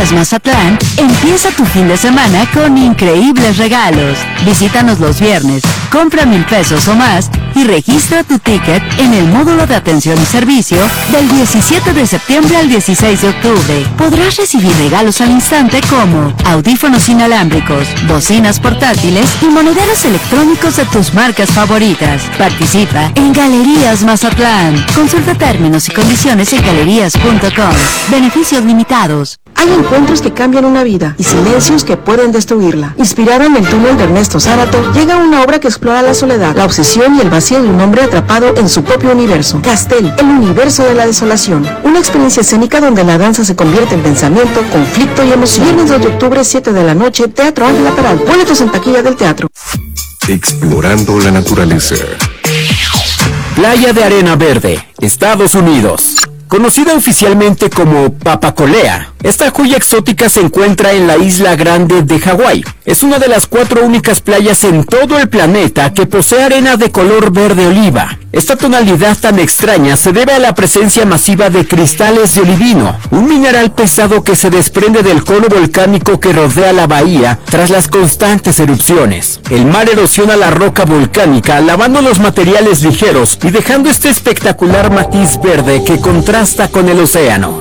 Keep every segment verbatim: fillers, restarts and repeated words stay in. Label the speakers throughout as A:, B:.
A: Galerías Mazatlán, empieza tu fin de semana con increíbles regalos. Visítanos los viernes, compra mil pesos o más y registra tu ticket en el módulo de atención y servicio del diecisiete de septiembre al dieciséis de octubre. Podrás recibir regalos al instante como audífonos inalámbricos, bocinas portátiles y monederos electrónicos de tus marcas favoritas. Participa en Galerías Mazatlán. Consulta términos y condiciones en galerías punto com. Beneficios limitados.
B: Hay encuentros que cambian una vida y silencios que pueden destruirla. Inspirado en el túnel de Ernesto Sábato, llega una obra que explora la soledad, la obsesión y el vacío de un hombre atrapado en su propio universo. Castel, el universo de la desolación. Una experiencia escénica donde la danza se convierte en pensamiento, conflicto y emoción. Viernes dos de octubre, siete de la noche, Teatro Ángela Peral. Boletos en taquilla del teatro.
C: Explorando la naturaleza.
D: Playa de Arena Verde, Estados Unidos. Conocida oficialmente como Papacolea, esta joya exótica se encuentra en la Isla Grande de Hawái. Es una de las cuatro únicas playas en todo el planeta que posee arena de color verde oliva. Esta tonalidad tan extraña se debe a la presencia masiva de cristales de olivino, un mineral pesado que se desprende del cono volcánico que rodea la bahía tras las constantes erupciones. El mar erosiona la roca volcánica, lavando los materiales ligeros y dejando este espectacular matiz verde que contrasta con el océano.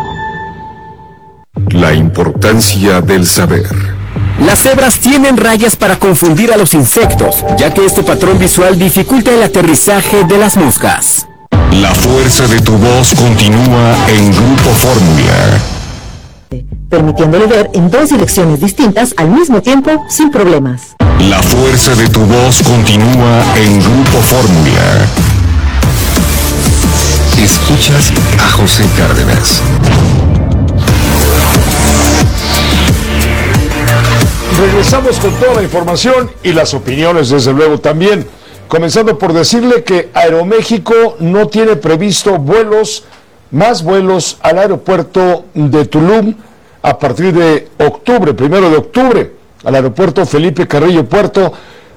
C: La importancia del saber.
D: Las cebras tienen rayas para confundir a los insectos, ya que este patrón visual dificulta el aterrizaje de las moscas.
C: La fuerza de tu voz continúa en Grupo Fórmula,
B: permitiéndole ver en dos direcciones distintas al mismo tiempo sin problemas.
C: La fuerza de tu voz continúa en Grupo Fórmula. Escuchas a José Cárdenas.
E: Regresamos con toda la información y las opiniones, desde luego, también. Comenzando por decirle que Aeroméxico no tiene previsto vuelos, más vuelos al aeropuerto de Tulum a partir de octubre, primero de octubre, al aeropuerto Felipe Carrillo Puerto.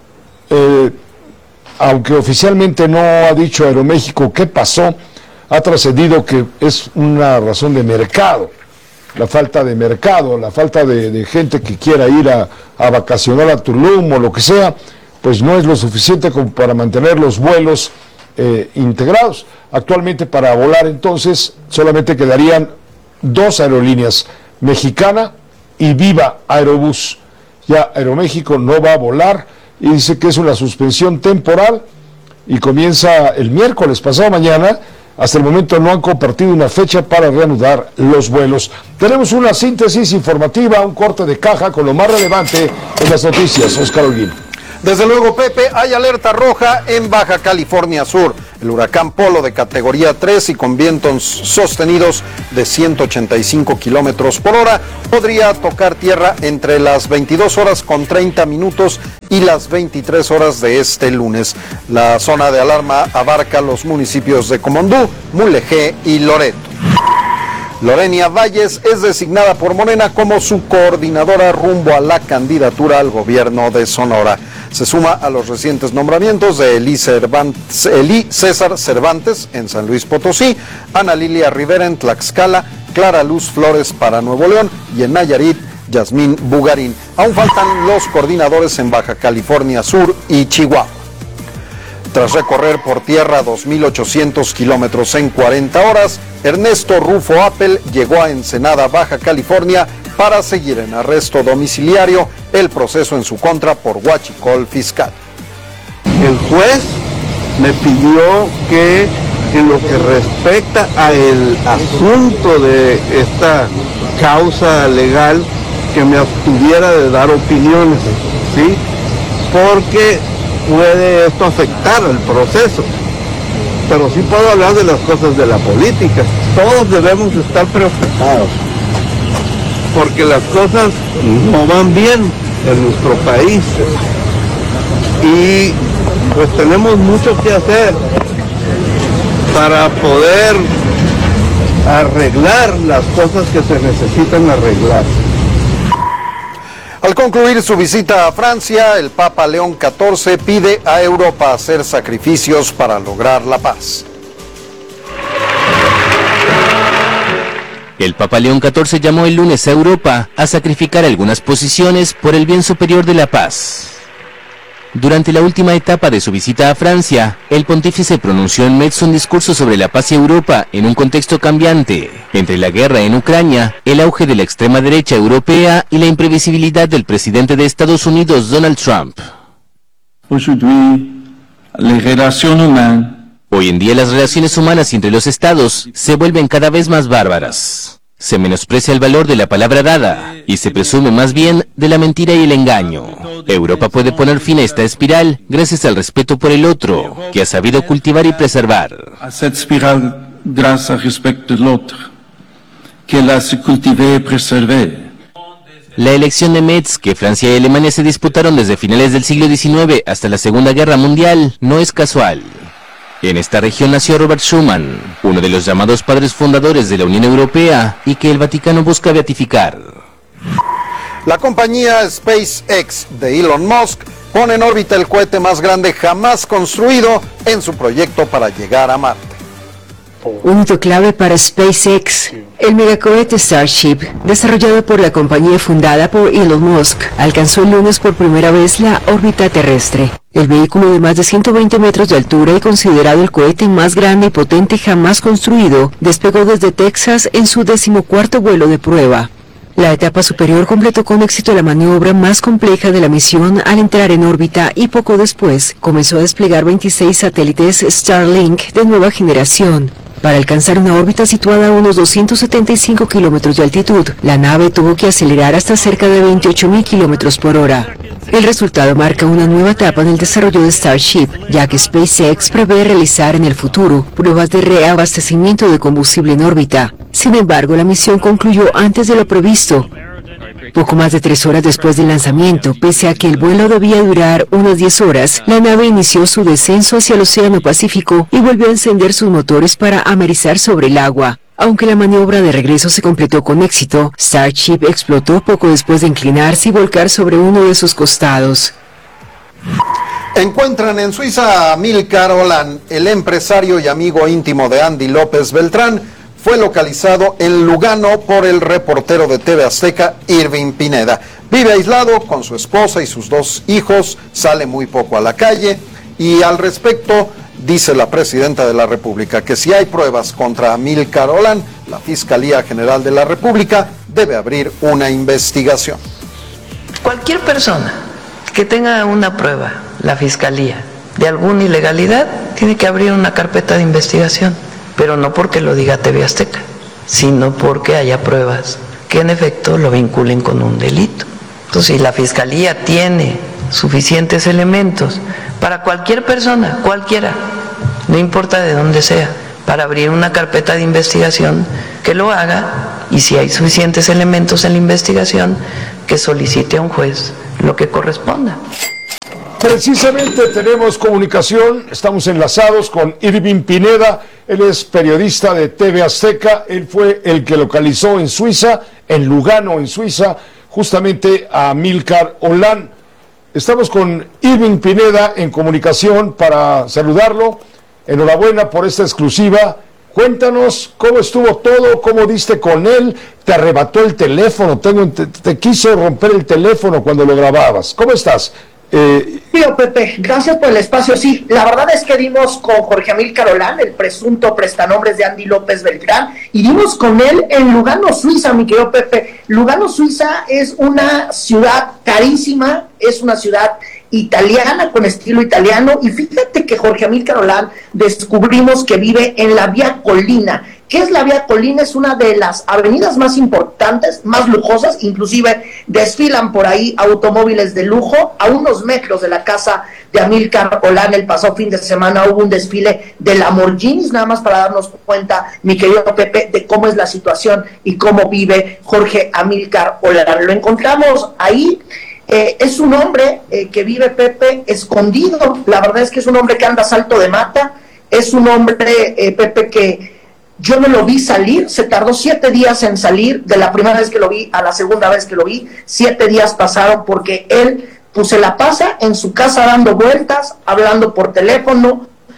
E: Eh, aunque oficialmente no ha dicho Aeroméxico qué pasó, ha trascendido que es una razón de mercado. La falta de mercado, la falta de, de gente que quiera ir a, a vacacionar a Tulum o lo que sea, pues no es lo suficiente como para mantener los vuelos eh, integrados. Actualmente para volar entonces solamente quedarían dos aerolíneas, Mexicana y Viva Aerobús. Ya Aeroméxico no va a volar y dice que es una suspensión temporal y comienza el miércoles, pasado mañana. Hasta el momento no han compartido una fecha para reanudar los vuelos. Tenemos una síntesis informativa, un corte de caja con lo más relevante en las noticias. Oscar Holguín.
F: Desde luego, Pepe, hay alerta roja en Baja California Sur. El huracán Polo de categoría tres y con vientos sostenidos de ciento ochenta y cinco kilómetros por hora podría tocar tierra entre las veintidós horas con treinta minutos y las veintitrés horas de este lunes. La zona de alarma abarca los municipios de Comondú, Mulegé y Loreto. Lorenia Valles es designada por Morena como su coordinadora rumbo a la candidatura al gobierno de Sonora. Se suma a los recientes nombramientos de Elí, Cervantes, Elí César Cervantes en San Luis Potosí, Ana Lilia Rivera en Tlaxcala, Clara Luz Flores para Nuevo León y en Nayarit, Yasmín Bugarín. Aún faltan los coordinadores en Baja California Sur y Chihuahua. Tras recorrer por tierra dos mil ochocientos kilómetros en cuarenta horas, Ernesto Rufo Appel llegó a Ensenada, Baja California, para seguir en arresto domiciliario el proceso en su contra por huachicol fiscal.
G: El juez me pidió que en lo que respecta al asunto de esta causa legal, que me abstuviera de dar opiniones, ¿sí? Porque puede esto afectar al proceso, pero sí puedo hablar de las cosas de la política. Todos debemos estar preocupados, porque las cosas no van bien en nuestro país y pues tenemos mucho que hacer para poder arreglar las cosas que se necesitan arreglar.
F: Al concluir su visita a Francia, el Papa León catorce pide a Europa hacer sacrificios para lograr la paz.
H: El Papa León catorce llamó el lunes a Europa a sacrificar algunas posiciones por el bien superior de la paz. Durante la última etapa de su visita a Francia, el pontífice pronunció en Metz un discurso sobre la paz y Europa en un contexto cambiante, entre la guerra en Ucrania, el auge de la extrema derecha europea y la imprevisibilidad del presidente de Estados Unidos, Donald Trump. Hoy en día las relaciones humanas entre los estados se vuelven cada vez más bárbaras. Se menosprecia el valor de la palabra dada y se presume más bien de la mentira y el engaño. Europa puede poner fin a esta espiral gracias al respeto por el otro, que ha sabido cultivar y preservar.
I: A cette spirale grâce au respect de l'autre, qu'elle a su cultivé et préservé.
H: La elección de Metz, que Francia y Alemania se disputaron desde finales del siglo diecinueve hasta la Segunda Guerra Mundial, no es casual. En esta región nació Robert Schuman, uno de los llamados padres fundadores de la Unión Europea y que el Vaticano busca beatificar.
F: La compañía SpaceX de Elon Musk pone en órbita el cohete más grande jamás construido en su proyecto para llegar a Marte.
J: Un hito clave para SpaceX. El megacohete Starship, desarrollado por la compañía fundada por Elon Musk, alcanzó el lunes por primera vez la órbita terrestre. El vehículo de más de ciento veinte metros de altura y considerado el cohete más grande y potente jamás construido, despegó desde Texas en su decimocuarto vuelo de prueba. La etapa superior completó con éxito la maniobra más compleja de la misión al entrar en órbita y poco después comenzó a desplegar veintiséis satélites Starlink de nueva generación. Para alcanzar una órbita situada a unos doscientos setenta y cinco kilómetros de altitud, la nave tuvo que acelerar hasta cerca de veintiocho mil kilómetros por hora. El resultado marca una nueva etapa en el desarrollo de Starship, ya que SpaceX prevé realizar en el futuro pruebas de reabastecimiento de combustible en órbita. Sin embargo, la misión concluyó antes de lo previsto. Poco más de tres horas después del lanzamiento, pese a que el vuelo debía durar unas diez horas, la nave inició su descenso hacia el Océano Pacífico y volvió a encender sus motores para amerizar sobre el agua. Aunque la maniobra de regreso se completó con éxito, Starship explotó poco después de inclinarse y volcar sobre uno de sus costados.
F: Encuentran en Suiza a Amílcar Olan, el empresario y amigo íntimo de Andy López Beltrán. Fue localizado en Lugano por el reportero de T V Azteca, Irving Pineda. Vive aislado con su esposa y sus dos hijos, sale muy poco a la calle y al respecto dice la presidenta de la República que si hay pruebas contra Amílcar Olan, la Fiscalía General de la República debe abrir una investigación.
K: Cualquier persona que tenga una prueba, la Fiscalía, de alguna ilegalidad, tiene que abrir una carpeta de investigación. Pero no porque lo diga T V Azteca, sino porque haya pruebas que en efecto lo vinculen con un delito. Entonces, si la Fiscalía tiene suficientes elementos para cualquier persona, cualquiera, no importa de dónde sea, para abrir una carpeta de investigación, que lo haga, y si hay suficientes elementos en la investigación, que solicite a un juez lo que corresponda.
E: Precisamente tenemos comunicación, estamos enlazados con Irving Pineda, él es periodista de T V Azteca, él fue el que localizó en Suiza, en Lugano, en Suiza, justamente a Amílcar Olan. Estamos con Irving Pineda en comunicación para saludarlo. Enhorabuena por esta exclusiva. Cuéntanos cómo estuvo todo, cómo diste con él, te arrebató el teléfono, tengo, te, te quiso romper el teléfono cuando lo grababas. ¿Cómo estás?
L: Eh... Tío Pepe, gracias por el espacio. Sí, la verdad es que dimos con Jorge Amílcar Olan, el presunto prestanombres de Andy López Beltrán, y dimos con él en Lugano, Suiza, mi querido Pepe. Lugano, Suiza es una ciudad carísima, es una ciudad italiana, con estilo italiano, y fíjate que Jorge Amílcar Olan descubrimos que vive en la Vía Colina. ¿Qué es la Vía Colina? Es una de las avenidas más importantes, más lujosas, inclusive desfilan por ahí automóviles de lujo. A unos metros de la casa de Amílcar Olan el pasado fin de semana hubo un desfile de Lamborghinis, nada más para darnos cuenta, mi querido Pepe, de cómo es la situación y cómo vive Jorge Amílcar Olan. Lo encontramos ahí. Eh, es un hombre eh, que vive, Pepe, escondido. La verdad es que es un hombre que anda a salto de mata. Es un hombre, eh, Pepe, que yo no lo vi salir. Se tardó siete días en salir. De la primera vez que lo vi a la segunda vez que lo vi, siete días pasaron, porque él pues se la pasa en su casa dando vueltas, hablando por teléfono,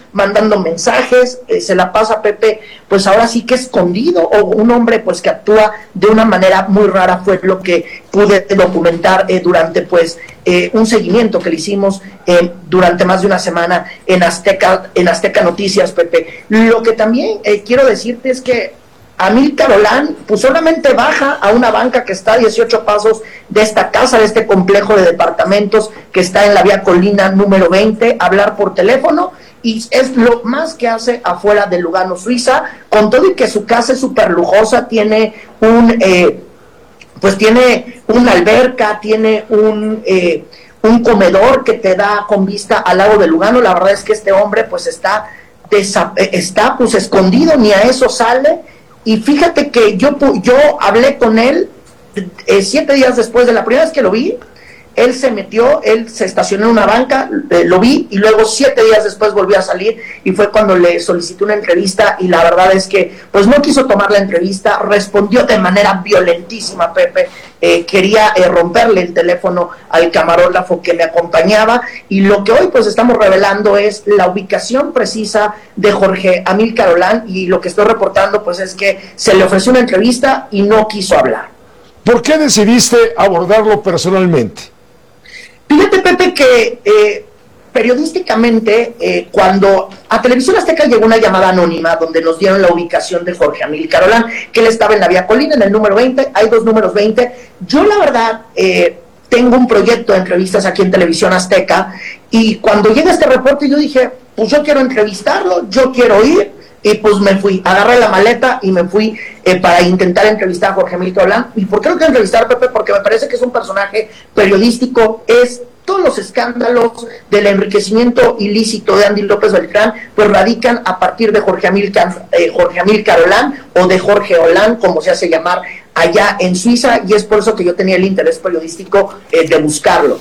L: mandando mensajes, eh, se la pasa Pepe, pues ahora sí que escondido, o un hombre pues que actúa de una manera muy rara, fue lo que pude documentar eh, durante pues eh, un seguimiento que le hicimos eh, durante más de una semana en Azteca, en Azteca Noticias, Pepe. Lo que también eh, quiero decirte es que Amílcar Olán pues solamente baja a una banca que está a dieciocho pasos de esta casa, de este complejo de departamentos que está en la vía Colina número veinte, a hablar por teléfono, y es lo más que hace afuera de Lugano, Suiza, con todo y que su casa es súper lujosa, tiene un eh, pues tiene una alberca, tiene un eh, un comedor que te da con vista al lago de Lugano. La verdad es que este hombre pues está desa- está pues escondido, ni a eso sale. Y fíjate que yo, yo hablé con él eh, siete días después de la primera vez que lo vi. Él se metió, él se estacionó en una banca, eh, lo vi, y luego siete días después volvió a salir, y fue cuando le solicité una entrevista, y la verdad es que pues no quiso tomar la entrevista, respondió de manera violentísima, Pepe, eh, quería eh, romperle el teléfono al camarógrafo que me acompañaba, y lo que hoy pues estamos revelando es la ubicación precisa de Jorge Amílcar Olán, y lo que estoy reportando pues es que se le ofreció una entrevista y no quiso hablar.
E: ¿Por qué decidiste abordarlo personalmente?
L: Fíjate, Pepe, que eh, periodísticamente, eh, cuando a Televisión Azteca llegó una llamada anónima donde nos dieron la ubicación de Jorge Amílcar Olán, que él estaba en la vía Colina, en el número veinte, hay dos números veinte. Yo, la verdad, eh, tengo un proyecto de entrevistas aquí en Televisión Azteca, y cuando llega este reporte yo dije, pues yo quiero entrevistarlo, yo quiero ir, y pues me fui, agarré la maleta y me fui eh, para intentar entrevistar a Jorge Amílcar Olán. ¿Y por qué lo quiero entrevistar, Pepe? Porque me parece que es un personaje periodístico, es todos los escándalos del enriquecimiento ilícito de Andy López Beltrán, pues radican a partir de Jorge Amílcar, eh, Jorge Amílcar Olán, o de Jorge Olán, como se hace llamar allá en Suiza, y es por eso que yo tenía el interés periodístico eh, de buscarlo.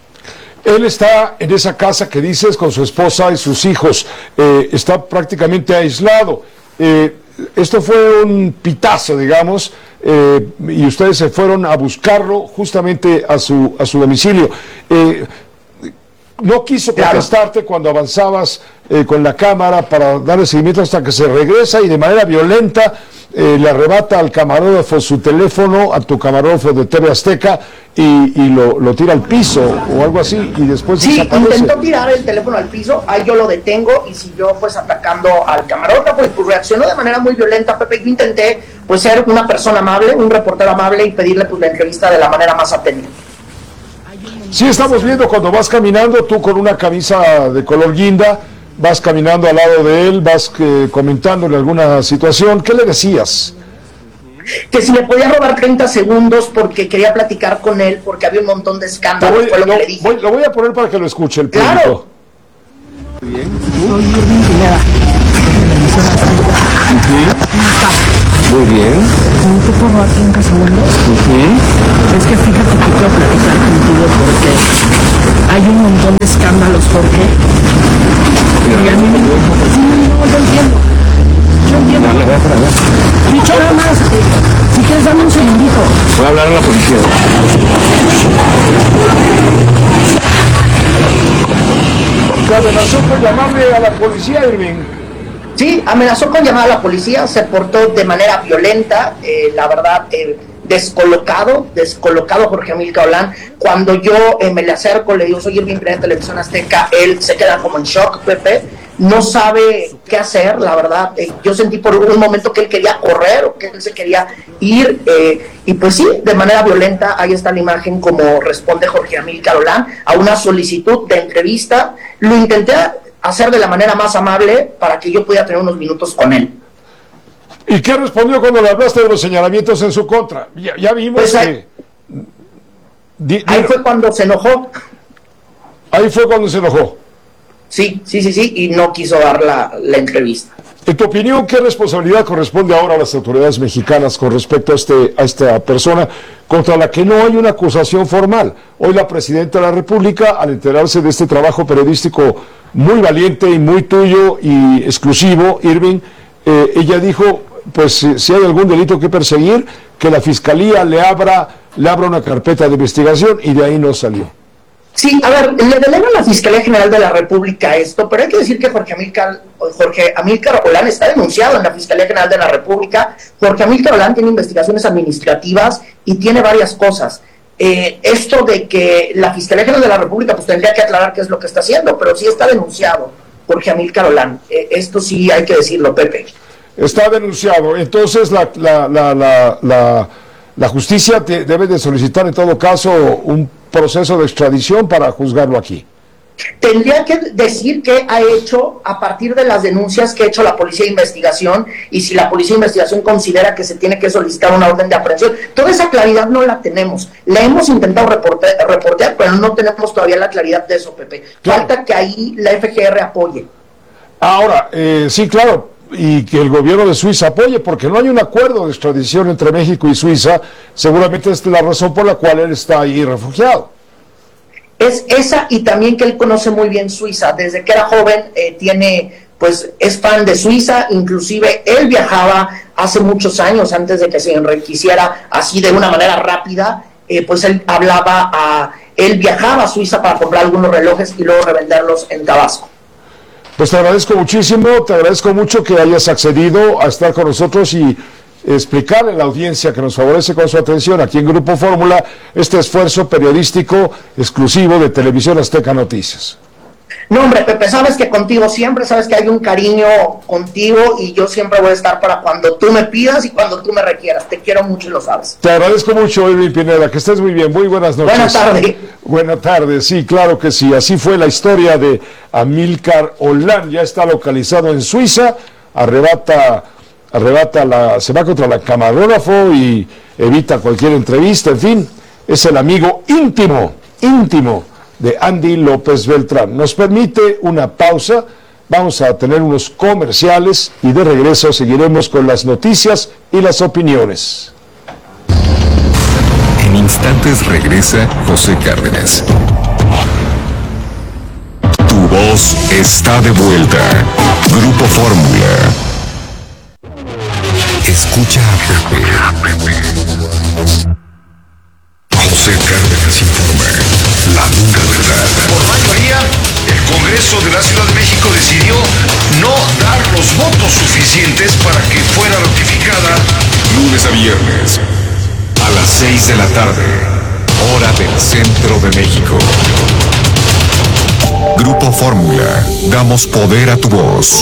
E: Él está en esa casa que dices con su esposa y sus hijos, eh, está prácticamente aislado. Eh, esto fue un pitazo, digamos, eh, y ustedes se fueron a buscarlo justamente a su, a su domicilio. Eh, no quiso contestarte claro. Cuando avanzabas eh, con la cámara para darle seguimiento hasta que se regresa y de manera violenta eh, le arrebata al camarógrafo su teléfono, a tu camarógrafo de T V Azteca, y, y lo, lo tira al piso o algo así, y después
L: sí,
E: desaparece.
L: Intentó tirar el teléfono al piso, ahí yo lo detengo y siguió pues atacando al camarógrafo, y pues reaccionó de manera muy violenta, Pepe. Yo intenté pues ser una persona amable, un reportero amable, y pedirle pues la entrevista de la manera más atenta.
E: Sí, estamos viendo cuando vas caminando, tú con una camisa de color guinda, vas caminando al lado de él, vas eh, comentándole alguna situación. ¿Qué le decías?
L: Que si le podía robar treinta segundos porque quería platicar con él, porque había un montón de escándalos,
E: voy,
L: fue lo
E: lo,
L: que le dije.
E: Voy, lo voy a poner para que lo escuche el público.
L: Claro.
G: Bien. Muy bien.
B: ¿Te puedo robar treinta segundos?
G: Uh-huh.
B: Es que fíjate que quiero platicar contigo porque hay un montón de escándalos, Jorge. Y a mí me... Sí, no, yo entiendo. Yo entiendo.
G: Dale, voy a parar.
B: Dicho nada más, si quieres dame un segundito.
G: Voy a hablar a la policía.
E: ¿Te amenazó con llamarle a la policía, Irving?
L: Sí, amenazó con llamar a la policía, se portó de manera violenta, eh, la verdad, eh, descolocado, descolocado Jorge Amílcar Olán. Cuando yo eh, me le acerco, le digo, soy Irving de Televisión Azteca, él se queda como en shock, Pepe, no sabe qué hacer, la verdad. Eh, yo sentí por un momento que él quería correr o que él se quería ir, eh, y pues sí, de manera violenta, ahí está la imagen como responde Jorge Amílcar Olán a una solicitud de entrevista. Lo intenté hacer de la manera más amable para que yo pudiera tener unos minutos con él.
E: ¿Y qué respondió cuando le hablaste de los señalamientos en su contra? Ya, ya vimos
L: pues ahí,
E: que... Di,
L: ahí fue cuando se enojó.
E: Ahí fue cuando se enojó.
L: Sí, sí, sí, sí, y no quiso dar la, la entrevista.
E: En tu opinión, ¿qué responsabilidad corresponde ahora a las autoridades mexicanas con respecto a, este, a esta persona contra la que no hay una acusación formal? Hoy la presidenta de la República, al enterarse de este trabajo periodístico muy valiente y muy tuyo y exclusivo, Irving, eh, ella dijo, pues eh, si hay algún delito que perseguir, que la Fiscalía le abra, le abra una carpeta de investigación, y de ahí no salió.
L: Sí, a ver, le delega a la Fiscalía General de la República esto, pero hay que decir que Jorge Amílcar, Jorge Amílcar Olán está denunciado en la Fiscalía General de la República. Jorge Amílcar Olán tiene investigaciones administrativas y tiene varias cosas. Eh, esto de que la Fiscalía General de la República pues tendría que aclarar qué es lo que está haciendo, pero sí está denunciado Jorge Amílcar Olán. Eh, esto sí hay que decirlo, Pepe.
E: Está denunciado. Entonces la, la, la, la, la, la justicia te, debe de solicitar en todo caso un proceso de extradición para juzgarlo aquí.
L: Tendría que decir qué ha hecho a partir de las denuncias que ha hecho la Policía de Investigación y si la Policía de Investigación considera que se tiene que solicitar una orden de aprehensión. Toda esa claridad no la tenemos. La hemos intentado reportear, reportear pero no tenemos todavía la claridad de eso, Pepe. Claro. Falta que ahí la F G R apoye.
E: Ahora, eh, sí, claro, y que el gobierno de Suiza apoye, porque no hay un acuerdo de extradición entre México y Suiza. Seguramente es la razón por la cual él está ahí refugiado.
L: Es esa, y también que él conoce muy bien Suiza. Desde que era joven eh, tiene, pues es fan de Suiza. Inclusive él viajaba hace muchos años, antes de que se enriqueciera así de una manera rápida, eh, pues él hablaba a, él viajaba a Suiza para comprar algunos relojes y luego revenderlos en Tabasco.
E: Pues te agradezco muchísimo, te agradezco mucho que hayas accedido a estar con nosotros y explicarle a la audiencia que nos favorece con su atención aquí en Grupo Fórmula este esfuerzo periodístico exclusivo de Televisión Azteca Noticias.
L: No, hombre, Pepe, sabes que contigo siempre, sabes que hay un cariño contigo y yo siempre voy a estar para cuando tú me pidas y cuando tú me requieras. Te quiero mucho y lo sabes.
E: Te agradezco mucho, Edwin Pineda, que estés muy bien. Muy buenas noches.
L: Buenas tardes.
E: Buenas tardes, sí, claro que sí. Así fue la historia de Amílcar Olán. Ya está localizado en Suiza, arrebata, arrebata la, se va contra la camarógrafo y evita cualquier entrevista. En fin, es el amigo íntimo, íntimo de Andy López Beltrán. Nos permite una pausa, vamos a tener unos comerciales y de regreso seguiremos con las noticias y las opiniones.
C: En instantes regresa José Cárdenas. Tu voz está de vuelta. Grupo Fórmula. Escucha a Pepe. José Cárdenas informa. La dura verdad.
M: Por mayoría, el Congreso de la Ciudad de México decidió no dar los votos suficientes para que fuera ratificada.
C: Lunes a viernes, a las seis de la tarde, hora del centro de México. Grupo Fórmula, damos poder a tu voz.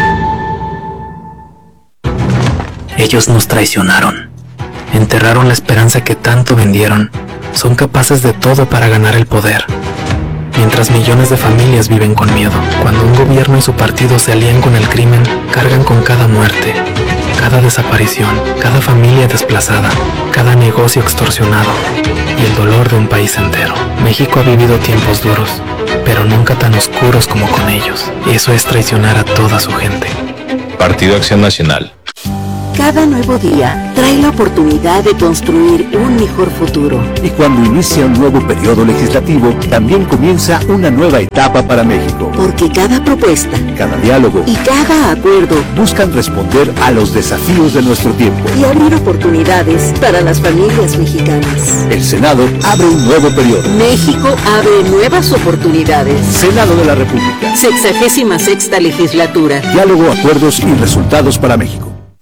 N: Ellos nos traicionaron. Enterraron la esperanza que tanto vendieron. Son capaces de todo para ganar el poder. Mientras millones de familias viven con miedo. Cuando un gobierno y su partido se alían con el crimen, cargan con cada muerte, cada desaparición, cada familia desplazada, cada negocio extorsionado y el dolor de un país entero. México ha vivido tiempos duros, pero nunca tan oscuros como con ellos. Eso es traicionar a toda su gente.
H: Partido Acción Nacional.
A: Cada nuevo día trae la oportunidad de construir un mejor futuro.
O: Y cuando inicia un nuevo periodo legislativo, también comienza una nueva etapa para México.
A: Porque cada propuesta,
O: cada diálogo
A: y cada acuerdo
O: buscan responder a los desafíos de nuestro tiempo
A: y abrir oportunidades para las familias mexicanas.
O: El Senado abre un nuevo periodo.
A: México abre nuevas oportunidades.
O: Senado de la República.
A: Sexagésima sexta legislatura.
O: Diálogo, acuerdos y resultados para México.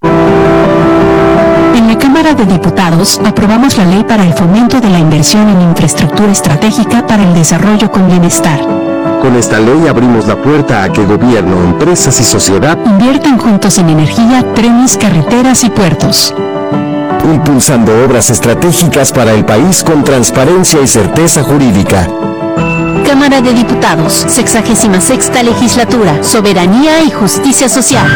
P: En la Cámara de Diputados aprobamos la ley para el fomento de la inversión en infraestructura estratégica para el desarrollo con bienestar.
Q: Con esta ley abrimos la puerta a que gobierno, empresas y sociedad
P: inviertan juntos en energía, trenes, carreteras y puertos.
Q: Impulsando obras estratégicas para el país con transparencia y certeza jurídica.
P: Cámara de Diputados, sexagésima sexta legislatura, soberanía y justicia social.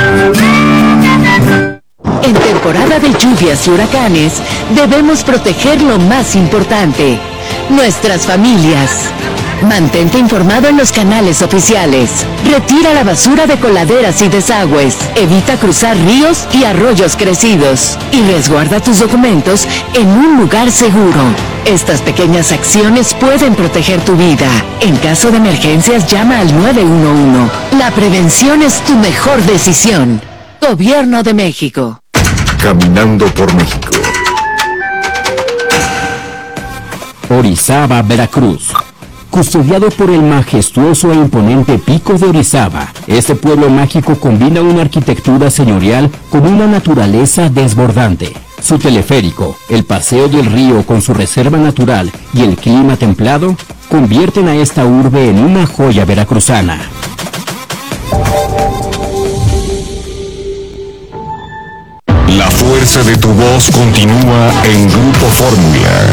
A: En temporada de lluvias y huracanes, debemos proteger lo más importante, nuestras familias. Mantente informado en los canales oficiales. Retira la basura de coladeras y desagües. Evita cruzar ríos y arroyos crecidos. Y resguarda tus documentos en un lugar seguro. Estas pequeñas acciones pueden proteger tu vida. En caso de emergencias, llama al nueve uno uno. La prevención es tu mejor decisión. Gobierno de México.
C: Caminando por México.
D: Orizaba, Veracruz. Custodiado por el majestuoso e imponente Pico de Orizaba, este pueblo mágico combina una arquitectura señorial con una naturaleza desbordante. Su teleférico, el paseo del río con su reserva natural y el clima templado convierten a esta urbe en una joya veracruzana.
C: La fuerza de tu voz continúa en Grupo Fórmula.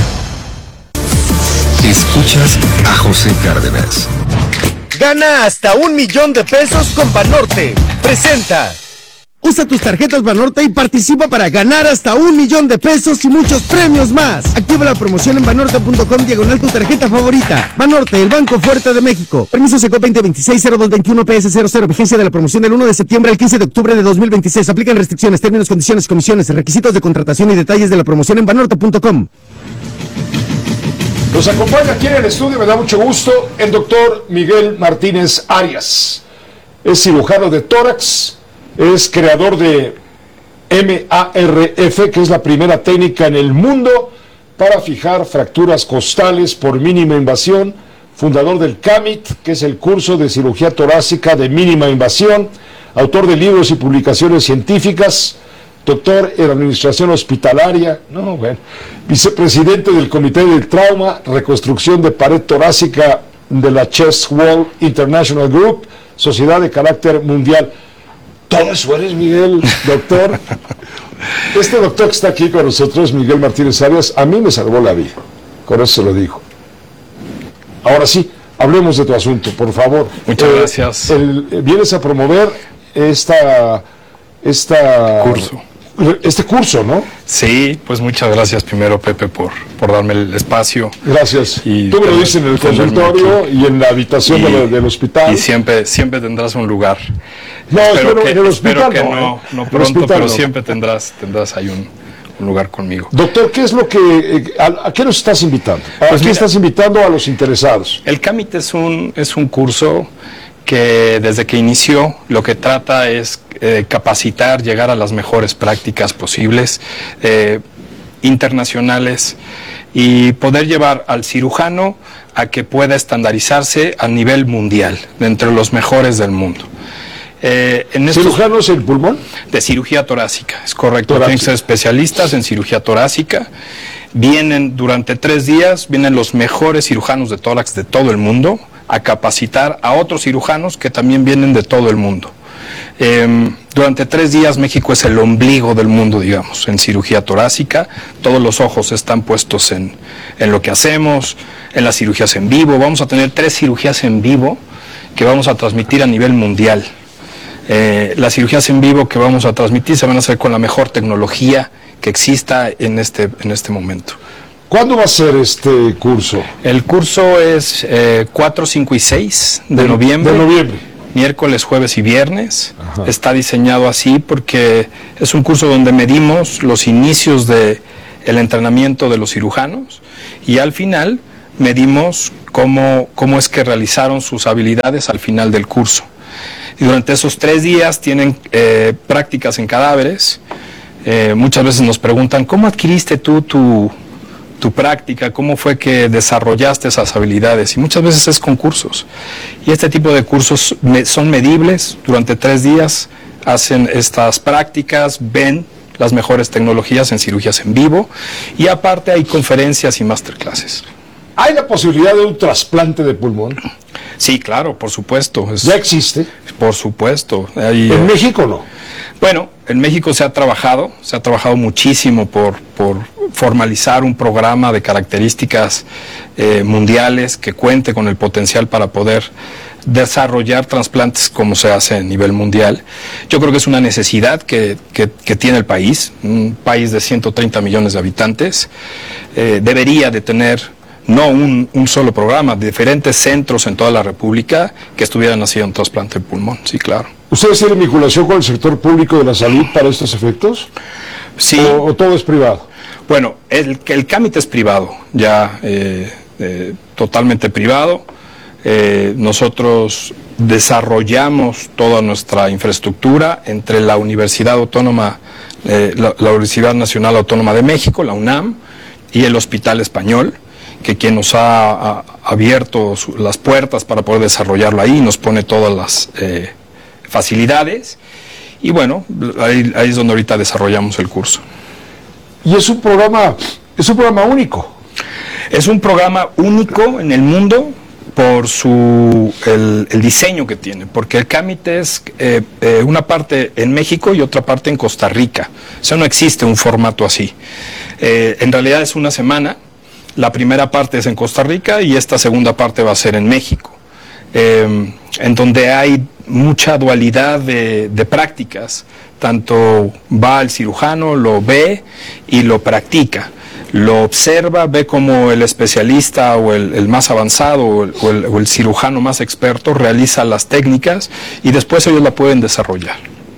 C: Escuchas a José Cárdenas.
R: Gana hasta un millón de pesos con Banorte. Presenta. Usa tus tarjetas Banorte y participa para ganar hasta un millón de pesos y muchos premios más. Activa la promoción en banorte punto com diagonal tu tarjeta favorita. Banorte, el banco fuerte de México. Permiso Secop veinte veintiséis cero dos veintiuno P S cero cero. Vigencia de la promoción del uno de septiembre al quince de octubre de dos mil veintiséis. Aplican restricciones, términos, condiciones, comisiones, requisitos de contratación y detalles de la promoción en banorte punto com.
E: Nos acompaña aquí en el estudio, me da mucho gusto, el doctor Miguel Martínez Arias. Es cirujano de tórax, es creador de M A R F, que es la primera técnica en el mundo para fijar fracturas costales por mínima invasión, fundador del C A M I T, que es el curso de cirugía torácica de mínima invasión, autor de libros y publicaciones científicas, doctor en administración hospitalaria, no, bueno, vicepresidente del Comité del Trauma, reconstrucción de pared torácica de la Chest Wall International Group, sociedad de carácter mundial. Todo eso eres, Miguel, doctor. Este doctor que está aquí con nosotros, Miguel Martínez Arias, a mí me salvó la vida, con eso se lo digo. Ahora sí, hablemos de tu asunto, por favor.
S: Muchas
E: eh,
S: gracias.
E: El, vienes a promover esta... esta
S: curso.
E: Este curso, ¿no?
S: Sí, pues muchas gracias primero, Pepe, por, por darme el espacio.
E: Gracias.
S: Y
E: tú me lo dices en el consultorio y en la habitación
S: y,
E: de la, del hospital.
S: Y siempre, siempre tendrás un lugar.
E: No,
S: espero
E: espero,
S: que,
E: en el hospital
S: espero que
E: no,
S: no,
E: ¿eh?
S: no
E: El
S: pronto,
E: hospital
S: pero
E: no.
S: siempre tendrás, tendrás ahí un, un lugar conmigo.
E: Doctor, ¿qué es lo que, a, a qué nos estás invitando? ¿A
S: Pues
E: qué
S: mira,
E: estás invitando a los interesados?
S: El C A M I T es un, es un curso que desde que inició lo que trata es eh, capacitar, llegar a las mejores prácticas posibles, eh, internacionales, y poder llevar al cirujano a que pueda estandarizarse a nivel mundial, de entre los mejores del mundo. Eh, en estos,
E: ¿Cirujanos en pulmón?
S: De cirugía torácica, es correcto.
E: Torácica.
S: Tienen que ser especialistas en cirugía torácica. Vienen durante tres días, vienen los mejores cirujanos de tórax de todo el mundo a capacitar a otros cirujanos que también vienen de todo el mundo. Eh, durante tres días México es el ombligo del mundo, digamos, en cirugía torácica. Todos los ojos están puestos en, en lo que hacemos, en las cirugías en vivo. Vamos a tener tres cirugías en vivo que vamos a transmitir a nivel mundial. Eh, las cirugías en vivo que vamos a transmitir se van a hacer con la mejor tecnología que exista en este, en este momento.
E: ¿Cuándo va a ser este curso?
S: El curso es eh, cuatro, cinco y seis de, de noviembre.
E: De noviembre.
S: Miércoles, jueves y viernes.
E: Ajá.
S: Está diseñado así porque es un curso donde medimos los inicios de el entrenamiento de los cirujanos y al final medimos cómo, cómo es que realizaron sus habilidades al final del curso. Y durante esos tres días tienen eh, prácticas en cadáveres. Eh, muchas veces nos preguntan, ¿cómo adquiriste tú tu, tu práctica? ¿Cómo fue que desarrollaste esas habilidades? Y muchas veces es con cursos. Y este tipo de cursos me, son medibles. Durante tres días hacen estas prácticas, ven las mejores tecnologías en cirugías en vivo y aparte hay conferencias y masterclasses.
E: ¿Hay la posibilidad de un trasplante de pulmón?
S: Sí, claro, por supuesto. Es,
E: ¿Ya existe?
S: Por supuesto. Hay,
E: ¿En
S: eh,
E: México no?
S: Bueno, en México se ha trabajado, se ha trabajado muchísimo por, por formalizar un programa de características eh, mundiales que cuente con el potencial para poder desarrollar trasplantes como se hace a nivel mundial. Yo creo que es una necesidad que, que, que tiene el país, un país de ciento treinta millones de habitantes. Eh, debería de tener no un, un solo programa, diferentes centros en toda la República que estuvieran haciendo un trasplante de pulmón, sí, claro.
E: ¿Ustedes tienen vinculación con el sector público de la salud para estos efectos?
S: Sí.
E: ¿O, o todo es privado?
S: Bueno, el, el C A M I T es privado, ya eh, eh, totalmente privado. Eh, nosotros desarrollamos toda nuestra infraestructura entre la Universidad Autónoma, eh, la, la Universidad Nacional Autónoma de México, la UNAM, y el Hospital Español, que quien nos ha, ha, abierto su, las puertas para poder desarrollarlo ahí, nos pone todas las eh, facilidades y bueno, ahí, ahí es donde ahorita desarrollamos el curso.
E: Y es un programa, es un programa único.
S: Es un programa único en el mundo por su el, el diseño que tiene, porque el CAMIT es eh, eh, una parte en México y otra parte en Costa Rica. O sea, no existe un formato así. Eh, en realidad es una semana. La primera parte es en Costa Rica y esta segunda parte va a ser en México, eh, en donde hay mucha dualidad de, de prácticas. Tanto va el cirujano, lo ve y lo practica. Lo observa, ve como el especialista o el, el más avanzado o el, o, el, o el cirujano más experto realiza las técnicas y después ellos la pueden desarrollar.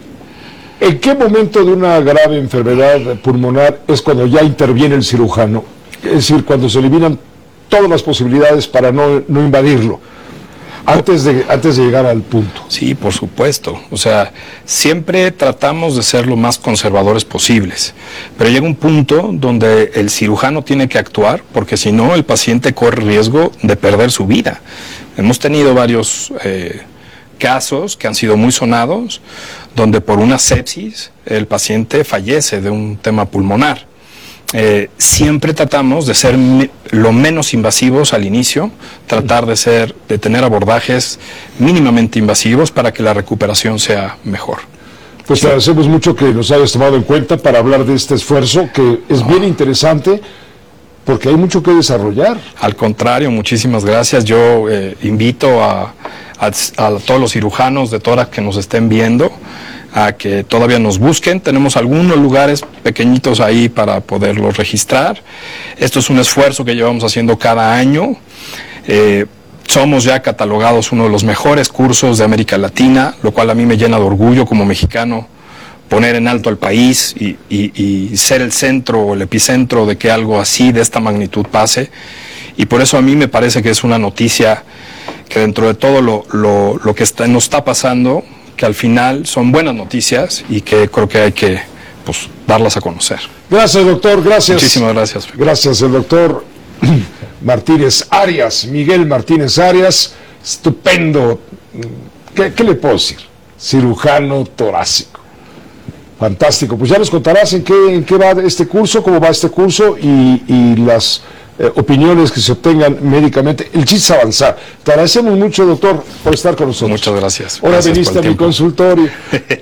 E: ¿En qué momento de una grave enfermedad pulmonar es cuando ya interviene el cirujano? Es decir, cuando se eliminan todas las posibilidades para no, no invadirlo. Antes de, antes de llegar al punto.
S: Sí, por supuesto. O sea, siempre tratamos de ser lo más conservadores posibles. Pero llega un punto donde el cirujano tiene que actuar, porque si no, el paciente corre riesgo de perder su vida. Hemos tenido varios eh, casos que han sido muy sonados, donde por una sepsis el paciente fallece de un tema pulmonar. Eh, siempre tratamos de ser me, lo menos invasivos al inicio, tratar de ser, de tener abordajes mínimamente invasivos para que la recuperación sea mejor.
E: Pues te agradecemos mucho que nos hayas tomado en cuenta para hablar de este esfuerzo, que es bien interesante, porque hay mucho que desarrollar.
S: Al contrario, muchísimas gracias. Yo eh, invito a, a, a todos los cirujanos de tórax que nos estén viendo a que todavía nos busquen. Tenemos algunos lugares pequeñitos ahí para poderlos registrar. Esto es un esfuerzo que llevamos haciendo cada año. Eh, somos ya catalogados uno de los mejores cursos de América Latina, lo cual a mí me llena de orgullo como mexicano, poner en alto al país y, y, y ser el centro o el epicentro de que algo así, de esta magnitud, pase. Y por eso a mí me parece que es una noticia que dentro de todo lo, lo, lo que está, nos está pasando, que al final son buenas noticias y que creo que hay que pues, darlas a conocer.
E: Gracias, doctor, gracias.
S: Muchísimas gracias.
E: Gracias, el doctor Martínez Arias, Miguel Martínez Arias, estupendo. ¿Qué, qué le puedo decir? Cirujano torácico. Fantástico. Pues ya nos contarás en qué, en qué va este curso, cómo va este curso y, y las eh, opiniones que se obtengan médicamente. El chiste es avanzar. Te agradecemos mucho, doctor, por estar con nosotros.
S: Muchas gracias.
E: Ahora
S: gracias
E: viniste a mi consultorio.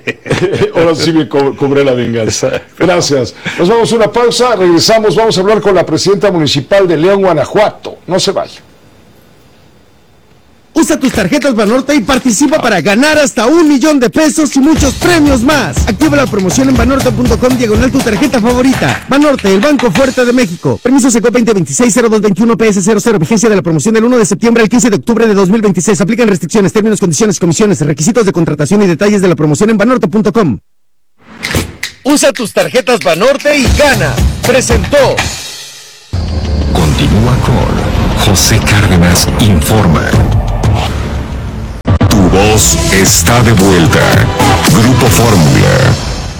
E: Ahora sí me co cobré la venganza. Gracias. Nos vamos a una pausa, regresamos, vamos a hablar con la presidenta municipal de León, Guanajuato. No se vaya.
R: Usa tus tarjetas Banorte y participa para ganar hasta un millón de pesos y muchos premios más. Activa la promoción en banorte punto com diagonal tu tarjeta favorita. Banorte, el banco fuerte de México. Permiso Seco veinte veintiséis cero dos veintiuno P S cero cero. Vigencia de la promoción del uno de septiembre al quince de octubre de dos mil veintiséis. Aplican restricciones, términos, condiciones, comisiones, requisitos de contratación y detalles de la promoción en banorte punto com. Usa tus tarjetas Banorte y gana. Presentó.
C: Continúa con José Cárdenas Informa. Tu voz está de vuelta. Grupo Fórmula.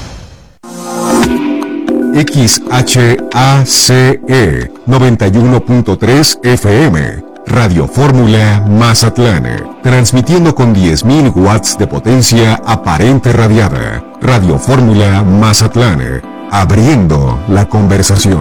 T: X H A C E noventa y uno punto tres F M. Radio Fórmula Mazatlán. Transmitiendo con diez mil watts de potencia aparente radiada. Radio Fórmula Mazatlán. Abriendo la conversación.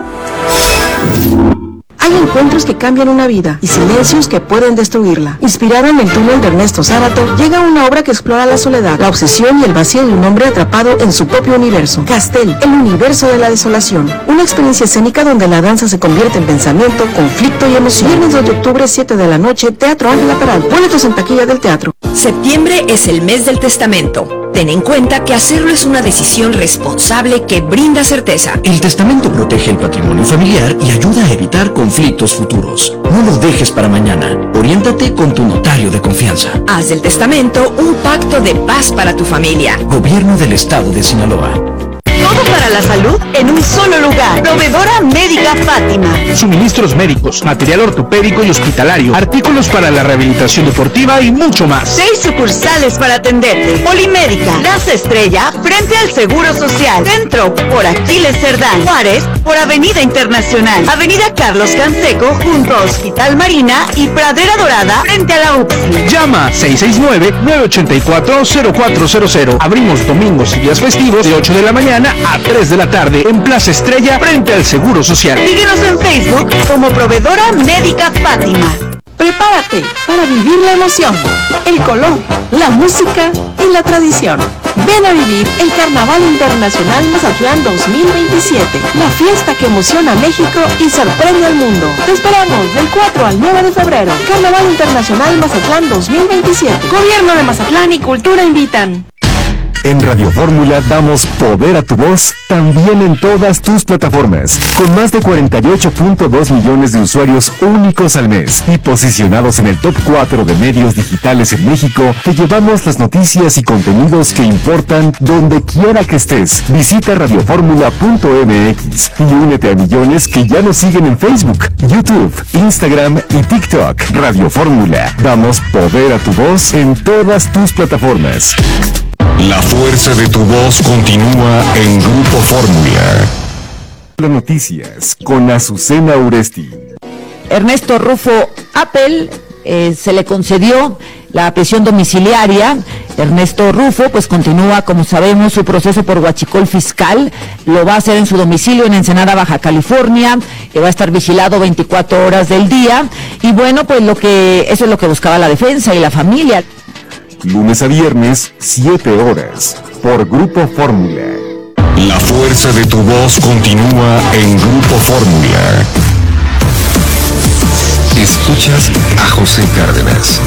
B: Hay encuentros que cambian una vida y silencios que pueden destruirla. Inspirado en el túnel de Ernesto Sábato, llega una obra que explora la soledad, la obsesión y el vacío de un hombre atrapado en su propio universo. Castel, el universo de la desolación. Una experiencia escénica donde la danza se convierte en pensamiento, conflicto y emoción. Viernes dos de octubre, siete de la noche, Teatro Ángela Peralta. Boletos en taquilla del teatro.
U: Septiembre es el mes del testamento. Ten en cuenta que hacerlo es una decisión responsable que brinda certeza.
V: El testamento protege el patrimonio familiar y ayuda a evitar conflictos futuros. No lo dejes para mañana. Oriéntate con tu notario de confianza.
U: Haz del testamento un pacto de paz para tu familia.
V: Gobierno del Estado de Sinaloa.
U: Todo para
A: para la salud en un solo lugar. Proveedora Médica Fátima.
I: Suministros médicos, material ortopédico y hospitalario, artículos para la rehabilitación deportiva y mucho más.
A: Seis sucursales para atenderte. Polimédica, Plaza Estrella, frente al Seguro Social. Centro, por Aquiles Cerdán. Juárez, por Avenida Internacional. Avenida Carlos Canseco, junto a Hospital Marina y Pradera Dorada, frente a la U P S I.
I: Llama seis seis nueve, nueve ocho cuatro, cero cuatro cero cero. Abrimos domingos y días festivos de ocho de la mañana a tres de la tarde en Plaza Estrella, frente al Seguro Social.
A: Síguenos en Facebook como Proveedora Médica Fátima.
B: Prepárate para vivir la emoción, el color, la música y la tradición. Ven a vivir el Carnaval Internacional Mazatlán dos mil veintisiete, la fiesta que emociona a México y sorprende al mundo. Te esperamos del cuatro al nueve de febrero. Carnaval Internacional Mazatlán dos mil veintisiete. Gobierno de Mazatlán y Cultura invitan.
Q: En Radio Fórmula damos poder a tu voz también en todas tus plataformas. Con más de cuarenta y ocho punto dos millones de usuarios únicos al mes y posicionados en el top cuatro de medios digitales en México, te llevamos las noticias y contenidos que importan donde quiera que estés. Visita radio fórmula punto m x y únete a millones que ya nos siguen en Facebook, YouTube, Instagram y TikTok. Radio Fórmula, damos poder a tu voz en todas tus plataformas.
C: La fuerza de tu voz continúa en Grupo Fórmula.
Q: Las noticias con Azucena Uresti.
J: Ernesto Rufo Apel eh, se le concedió la prisión domiciliaria. Ernesto Rufo pues continúa, como sabemos, su proceso por huachicol fiscal. Lo va a hacer en su domicilio en Ensenada, Baja California. Eh, va a estar vigilado veinticuatro horas del día. Y bueno, pues lo que eso es lo que buscaba la defensa y la familia.
Q: Lunes a viernes, siete horas, por Grupo Fórmula.
C: La fuerza de tu voz continúa en Grupo Fórmula. Escuchas a José Cárdenas.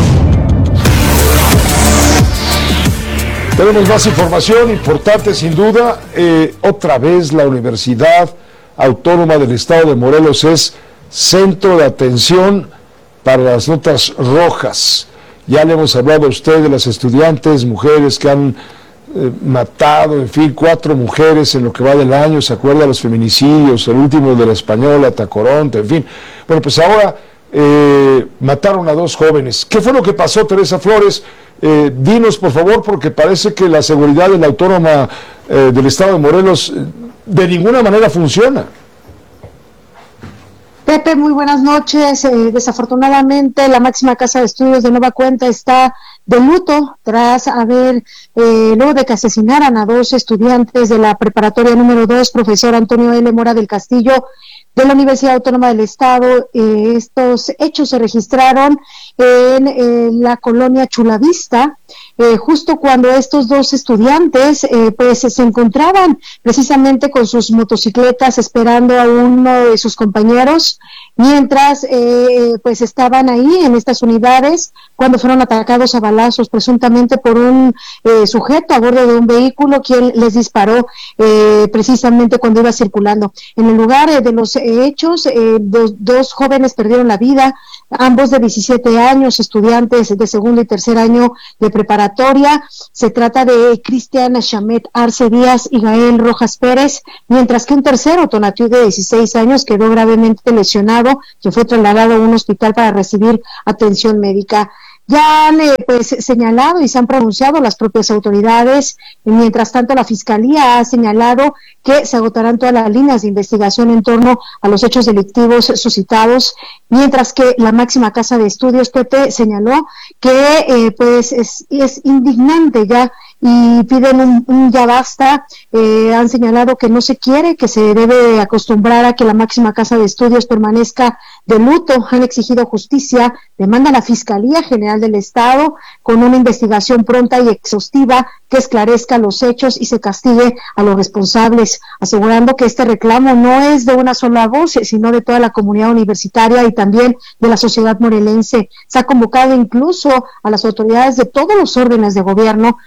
E: Tenemos más información importante sin duda. Eh, otra vez la Universidad Autónoma del Estado de Morelos es centro de atención para las notas rojas. Ya le hemos hablado a usted de las estudiantes, mujeres que han eh, matado, en fin, cuatro mujeres en lo que va del año, ¿se acuerda de los feminicidios? El último de la Española, Tacoronte, en fin. Bueno, pues ahora eh, mataron a dos jóvenes. ¿Qué fue lo que pasó, Teresa Flores? Eh, dinos, por favor, porque parece que la seguridad de la Autónoma eh, del Estado de Morelos eh, de ninguna manera funciona.
W: Pepe, muy buenas noches. Eh, desafortunadamente, la máxima casa de estudios de Nueva Cuenta está de luto tras haber, eh, luego de que asesinaran a dos estudiantes de la preparatoria número dos, profesor Antonio L. Mora del Castillo, de la Universidad Autónoma del Estado. Eh, estos hechos se registraron en eh, la colonia Chulavista, eh, justo cuando estos dos estudiantes eh, pues se encontraban precisamente con sus motocicletas esperando a uno de sus compañeros, mientras eh, pues estaban ahí en estas unidades cuando fueron atacados a balazos presuntamente por un eh, sujeto a bordo de un vehículo, quien les disparó eh, precisamente cuando iba circulando. En el lugar eh, de los eh, hechos, eh, dos, dos jóvenes perdieron la vida, ambos de diecisiete años, estudiantes de segundo y tercer año de preparatoria. Se trata de Cristian Chamet Arce Díaz y Gael Rojas Pérez, mientras que un tercero, Tonatiu, de dieciséis años, quedó gravemente lesionado, que fue trasladado a un hospital para recibir atención médica. Ya han eh, pues señalado y se han pronunciado las propias autoridades. Mientras tanto, la Fiscalía ha señalado que se agotarán todas las líneas de investigación en torno a los hechos delictivos suscitados, mientras que la máxima casa de estudios, Pepe, señaló que eh, pues es, es indignante ya y piden un, un ya basta. Eh, han señalado que no se quiere, que se debe acostumbrar a que la máxima casa de estudios permanezca de luto. Han exigido justicia, demanda a la Fiscalía General del Estado con una investigación pronta y exhaustiva que esclarezca los hechos y se castigue a los responsables, asegurando que este reclamo no es de una sola voz, sino de toda la comunidad universitaria y también de la sociedad morelense. Se ha convocado incluso a las autoridades de todos los órdenes de gobierno, a las instituciones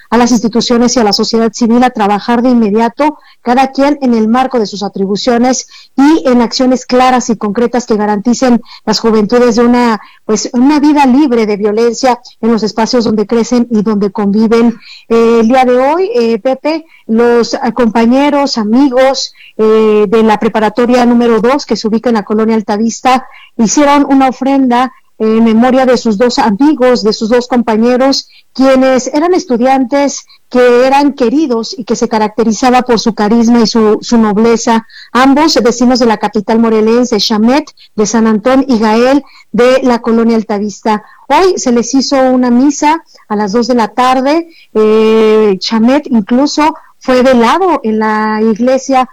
W: instituciones y a la sociedad civil a trabajar de inmediato, cada quien en el marco de sus atribuciones y en acciones claras y concretas que garanticen las juventudes de una, pues, una vida libre de violencia en los espacios donde crecen y donde conviven. Eh, el día de hoy, eh, Pepe, los eh, compañeros, amigos eh, de la preparatoria número dos, que se ubica en la colonia Altavista, hicieron una ofrenda en memoria de sus dos amigos, de sus dos compañeros, quienes eran estudiantes que eran queridos y que se caracterizaba por su carisma y su, su nobleza. Ambos vecinos de la capital morelense, Chamet de San Antón y Gael de la colonia Altavista. Hoy se les hizo una misa a las dos de la tarde. Eh, Chamet incluso fue velado en la iglesia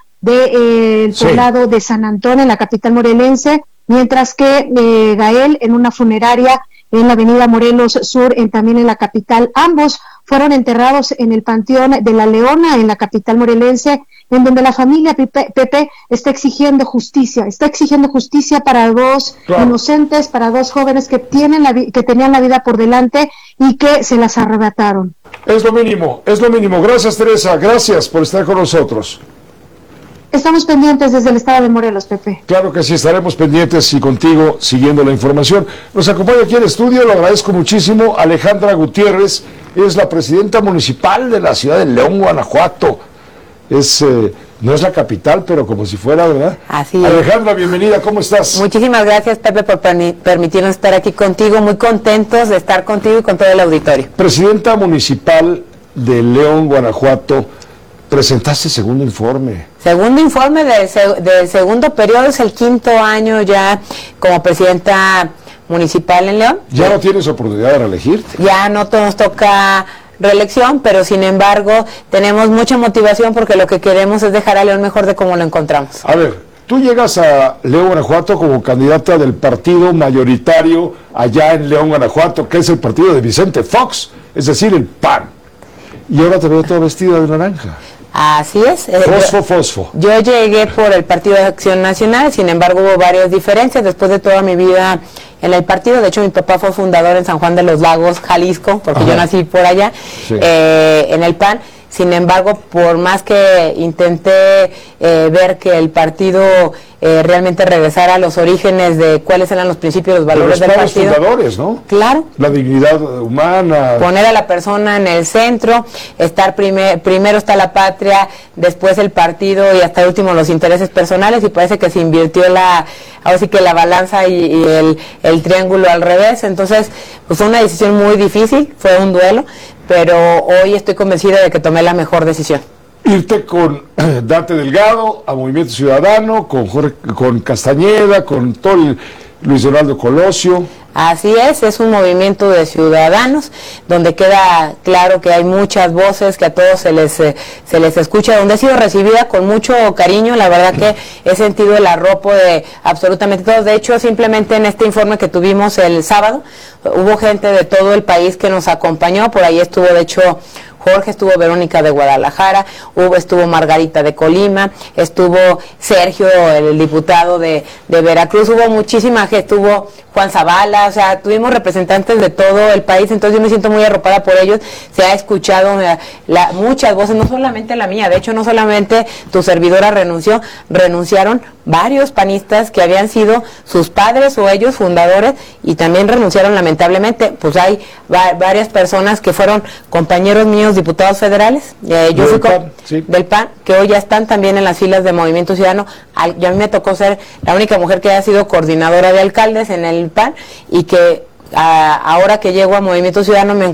W: del de, eh, poblado sí. de San Antón, en la capital morelense, mientras que eh, Gael en una funeraria en la avenida Morelos Sur, en, también en la capital. Ambos fueron enterrados en el Panteón de la Leona, en la capital morelense, en donde la familia Pepe, Pepe está exigiendo justicia, está exigiendo justicia para dos claro. inocentes, para dos jóvenes que tienen la, que tenían la vida por delante y que se las arrebataron.
E: Es lo mínimo, es lo mínimo. Gracias, Teresa, gracias por estar con nosotros.
W: Estamos pendientes desde el estado de Morelos, Pepe.
E: Claro que sí, estaremos pendientes y contigo siguiendo la información. Nos acompaña aquí en el estudio, lo agradezco muchísimo, Alejandra Gutiérrez, es la presidenta municipal de la ciudad de León, Guanajuato. Es, eh, no es la capital, pero como si fuera, ¿verdad?
F: Así es.
E: Alejandra, bienvenida, ¿cómo estás?
F: Muchísimas gracias, Pepe, por permitirnos estar aquí contigo, muy contentos de estar contigo y con todo el auditorio.
E: Presidenta municipal de León, Guanajuato, presentaste segundo informe.
F: Segundo informe del, del segundo periodo, es el quinto año ya como presidenta municipal en León.
E: ¿Ya no tienes oportunidad de reelegirte?
F: Ya no nos toca reelección, pero sin embargo tenemos mucha motivación porque lo que queremos es dejar a León mejor de como lo encontramos.
E: A ver, tú llegas a León, Guanajuato como candidata del partido mayoritario allá en León, Guanajuato, que es el partido de Vicente Fox, es decir, el P A N. Y ahora te veo toda vestida de naranja.
F: Así es.
E: Fosfo, fosfo.
F: Yo llegué por el Partido de Acción Nacional, sin embargo hubo varias diferencias después de toda mi vida en el partido. De hecho, mi papá fue fundador en San Juan de los Lagos, Jalisco, porque Ajá. yo nací por allá, sí. eh, en el P A N. Sin embargo, por más que intenté eh, ver que el partido eh, realmente regresara a los orígenes de cuáles eran los principios, los valores del partido.
E: Los fundadores, ¿no?
F: Claro.
E: La dignidad humana.
F: Poner a la persona en el centro, estar primer, primero está la patria, después el partido y hasta el último los intereses personales, y parece que se invirtió la, ahora sí que la balanza y, y el, el triángulo al revés. Entonces, pues fue una decisión muy difícil, fue un duelo, pero hoy estoy convencida de que tomé la mejor decisión.
E: Irte con eh, Dante Delgado a Movimiento Ciudadano, con Jorge, con Castañeda, con todo el, Luis Donaldo Colosio.
F: Así es, es un movimiento de ciudadanos donde queda claro que hay muchas voces, que a todos se les eh, se les escucha, donde he sido recibida con mucho cariño. La verdad que he sentido el arropo de absolutamente todos. De hecho, simplemente en este informe que tuvimos el sábado, hubo gente de todo el país que nos acompañó. Por ahí estuvo, de hecho, Jorge, estuvo Verónica de Guadalajara, hubo, estuvo Margarita de Colima, estuvo Sergio, el diputado de, de Veracruz, hubo muchísima gente, estuvo Juan Zavala, o sea, tuvimos representantes de todo el país, entonces yo me siento muy arropada por ellos. Se ha escuchado la, la, muchas voces, no solamente la mía, de hecho no solamente tu servidora renunció, renunciaron varios panistas que habían sido sus padres o ellos fundadores y también renunciaron lamentablemente. Pues hay va, varias personas que fueron compañeros míos, diputados federales, eh, yo fui con, sí. del P A N, que hoy ya están también en las filas de Movimiento Ciudadano. Al, y a mí me tocó ser la única mujer que haya sido coordinadora de alcaldes en el P A N y que a, ahora que llego a Movimiento Ciudadano me